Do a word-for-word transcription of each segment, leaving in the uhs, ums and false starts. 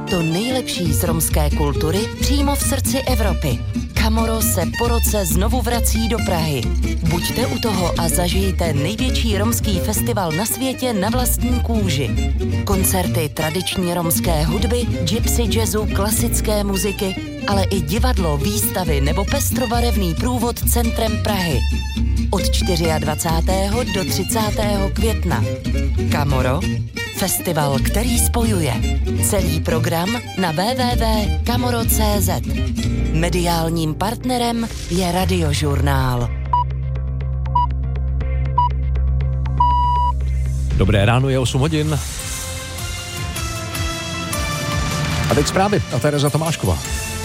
To nejlepší z romské kultury přímo v srdci Evropy. Kamoro se po roce znovu vrací do Prahy. Buďte u toho a zažijte největší romský festival na světě na vlastní kůži. Koncerty tradiční romské hudby, gypsy jazzu, klasické muziky, ale i divadlo, výstavy nebo pestrobarevný průvod centrem Prahy. Od dvacátého čtvrtého do třicátého května. Kamoro, festival, který spojuje. Celý program na w w w tečka kamoro tečka c z. Mediálním partnerem je Radiožurnál. Dobré ráno, je osm hodin. A teď zprávy a Tereza Tomášková.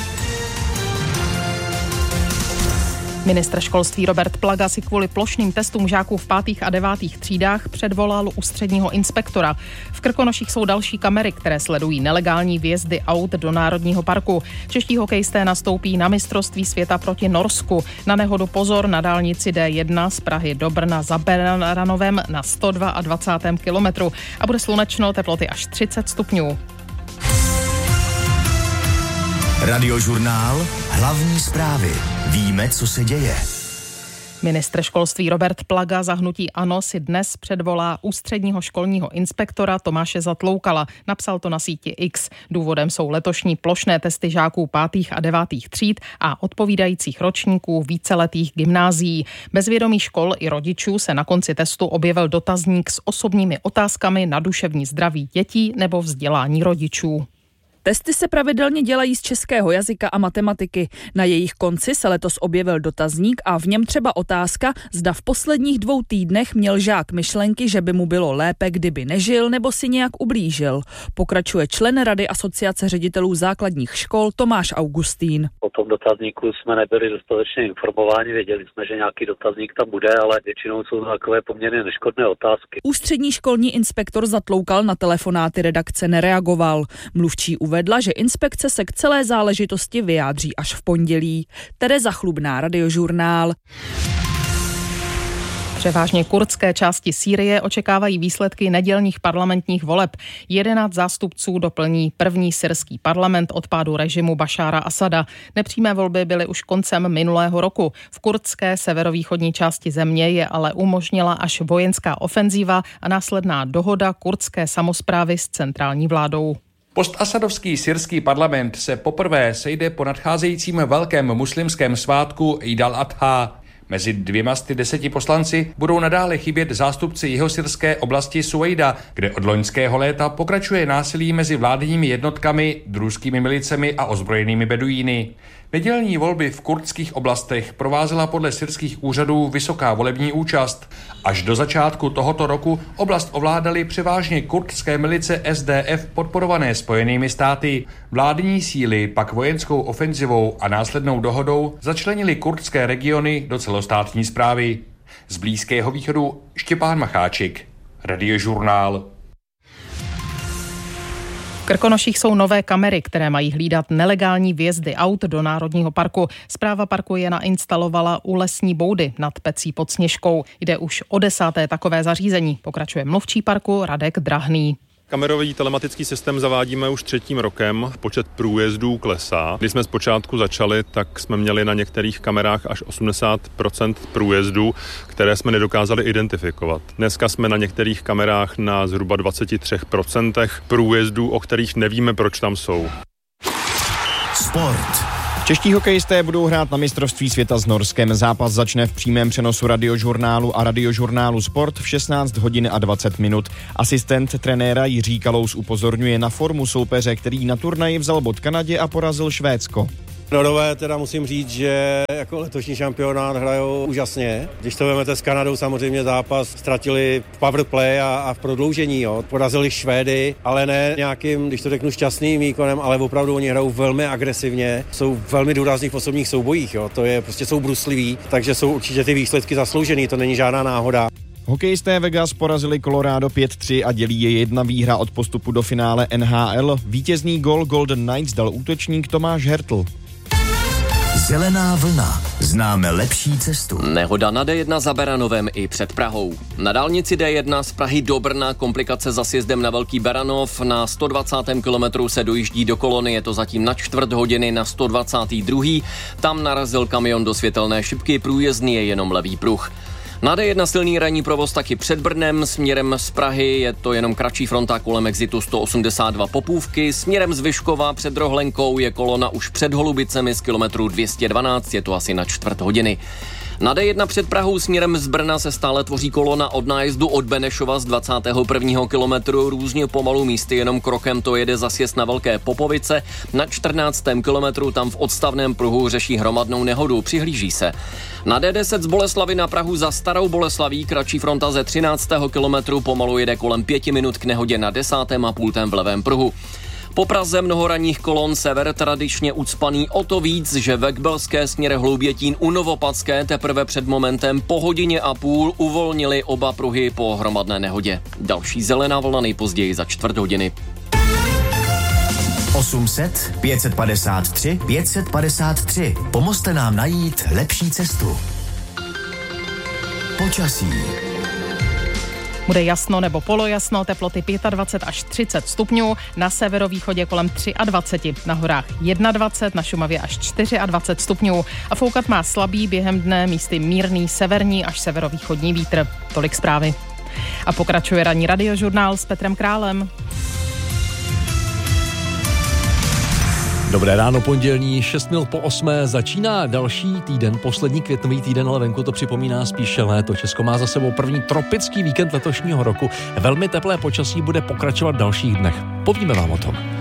Ministr školství Robert Plaga si kvůli plošným testům žáků v pátých a devátých třídách předvolal ústředního inspektora. V Krkonoších jsou další kamery, které sledují nelegální vjezdy aut do Národního parku. Čeští hokejisté nastoupí na mistrovství světa proti Norsku. Na nehodu pozor na dálnici D jedna z Prahy do Brna za Beranovem na sto dvacátém druhém kilometru. A bude slunečno, teploty až třicet stupňů. Radiožurnál, hlavní zprávy. Víme, co se děje. Ministr školství Robert Plaga za hnutí ANO si dnes předvolá ústředního školního inspektora Tomáše Zatloukala. Napsal to na síti X. Důvodem jsou letošní plošné testy žáků pátých a devátých tříd a odpovídajících ročníků víceletých gymnázií. Bez vědomí škol i rodičů se na konci testu objevil dotazník s osobními otázkami na duševní zdraví dětí nebo vzdělání rodičů. Testy se pravidelně dělají z českého jazyka a matematiky. Na jejich konci se letos objevil dotazník a v něm třeba otázka, zda v posledních dvou týdnech měl žák myšlenky, že by mu bylo lépe, kdyby nežil nebo si nějak ublížil. Pokračuje člen Rady Asociace ředitelů základních škol Tomáš Augustín. O tom dotazníku jsme nebyli dostatečně informováni, věděli jsme, že nějaký dotazník tam bude, ale většinou jsou to takové poměrně neškodné otázky. Ústřední školní inspektor Zatloukal na telefonáty redakce nereagoval. Mluvčí uvedla, že inspekce se k celé záležitosti vyjádří až v pondělí. Tereza Chlubná, Radiožurnál. Převážně kurdské části Sýrie očekávají výsledky nedělních parlamentních voleb. Jedenáct zástupců doplní první syrský parlament od pádu režimu Bašára Asada. Nepřímé volby byly už koncem minulého roku. V kurdské severovýchodní části země je ale umožnila až vojenská ofenzíva a následná dohoda kurdské samosprávy s centrální vládou. Postasadovský syrský parlament se poprvé sejde po nadcházejícím velkém muslimském svátku Eid al-Adha. Mezi dvěma z deseti poslanci budou nadále chybět zástupci jihosyrské oblasti Suejda, kde od loňského léta pokračuje násilí mezi vládními jednotkami, družskými milicemi a ozbrojenými beduíny. Nedělní volby v kurdských oblastech provázela podle syrských úřadů vysoká volební účast. Až do začátku tohoto roku oblast ovládaly převážně kurdské milice S D F podporované Spojenými státy. Vládní síly pak vojenskou ofenzivou a následnou dohodou začlenily kurdské regiony do celostátní správy. Z Blízkého východu Štěpán Macháčik, Radiožurnál. V Krkonoších jsou nové kamery, které mají hlídat nelegální vjezdy aut do Národního parku. Správa parku je nainstalovala u lesní boudy nad Pecí pod Sněžkou. Jde už o desáté takové zařízení. Pokračuje mluvčí parku Radek Drahný. Kamerový telematický systém zavádíme už třetím rokem, počet průjezdů klesá. Když jsme zpočátku začali, tak jsme měli na některých kamerách až osmdesát procent průjezdů, které jsme nedokázali identifikovat. Dneska jsme na některých kamerách na zhruba dvacet tři procent průjezdů, o kterých nevíme, proč tam jsou. Sport. Čeští hokejisté budou hrát na mistrovství světa s Norskem. Zápas začne v přímém přenosu Radiožurnálu a Radiožurnálu Sport v šestnáct hodin a dvacet minut. Asistent trenéra Jiří Kalous upozorňuje na formu soupeře, který na turnaji vzal bod Kanadě a porazil Švédsko. Norové teda musím říct, že jako letošní šampionát hrajou úžasně. Když to vezmete s Kanadou, samozřejmě zápas ztratili v powerplay a, a v prodloužení. Jo. Porazili Švédy, ale ne nějakým, když to řeknu, šťastným výkonem, ale opravdu oni hrajou velmi agresivně. Jsou velmi důrazní v osobních soubojích. Jo. To je prostě jsou brusliví, takže jsou určitě ty výsledky zasloužený, to není žádná náhoda. Hokejisté Vegas porazili Colorado pět tři a dělí je jedna výhra od postupu do finále N H L. Vítězný gol Golden Knights dal útočník Tomáš Hertl. Zelená vlna. Známe lepší cestu. Nehoda na D jedna za Beranovem i před Prahou. Na dálnici D jedna z Prahy do Brna komplikace za sjezdem na Velký Beranov. Na sto dvacátém kilometru se dojíždí do kolony, je to zatím na čtvrt hodiny na sto dvacátém druhém Tam narazil kamion do světelné šipky, průjezdný je jenom levý pruh. Na D jedna silný ranní provoz taky před Brnem, směrem z Prahy je to jenom kratší fronta kolem exitu sto osmdesát dva Popůvky, směrem z Vyškova před Rohlenkou je kolona už před Holubicemi z kilometru dvě stě dvanáct, je to asi na čtvrt hodiny. Na D jedna před Prahou směrem z Brna se stále tvoří kolona od nájezdu od Benešova z dvacátého prvního kilometru. Různě pomalu místy, jenom krokem to jede za sjezd na Velké Popovice. Na čtrnáctém kilometru tam v odstavném pruhu řeší hromadnou nehodu, přihlíží se. Na D deset z Boleslavy na Prahu za Starou Boleslaví kratší fronta ze třináctého kilometru pomalu jede kolem pěti minut k nehodě na desátém a půltém v levém pruhu. Po Praze mnoho ranních kolon, sever tradičně ucpaný o to víc, že ve Kbelské směre Hloubětín u Novopadské teprve před momentem po hodině a půl uvolnili oba pruhy po hromadné nehodě. Další zelená vlna nejpozději za čtvrt hodiny. osm set, pět set padesát tři, pět set padesát tři. Pomozte nám najít lepší cestu. Počasí. Bude jasno nebo polojasno, teploty dvacet pět až třicet stupňů, na severovýchodě kolem dvacet tři, na horách dvacet jedna, na Šumavě až dvacet čtyři stupňů a foukat má slabý během dne místy mírný severní až severovýchodní vítr. Tolik zprávy. A pokračuje ranní radiožurnál s Petrem Králem. Dobré ráno, pondělní, šest minut po osmé, začíná další týden, poslední květnový týden, ale venku to připomíná spíše léto. Česko má za sebou první tropický víkend letošního roku. Velmi teplé počasí bude pokračovat v dalších dnech. Povíme vám o tom.